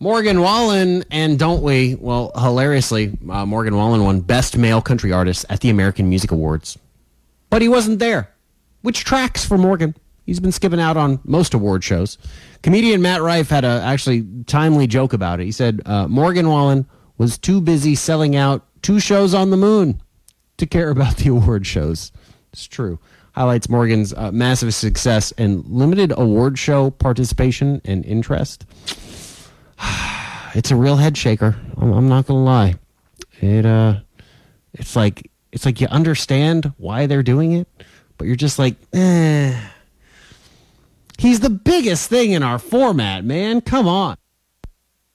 Morgan Wallen and Don't We? Well, hilariously, Morgan Wallen won Best Male Country Artist at the American Music Awards. But he wasn't there, which tracks for Morgan. He's been skipping out on most award shows. Comedian Matt Rife had a actually timely joke about it. He said, Morgan Wallen was too busy selling out 2 shows on the moon to care about the award shows. It's true. Highlights Morgan's massive success and limited award show participation and interest. It's a real head shaker. I'm not gonna lie. It's like you understand why they're doing it, but you're just like, He's the biggest thing in our format, man. Come on.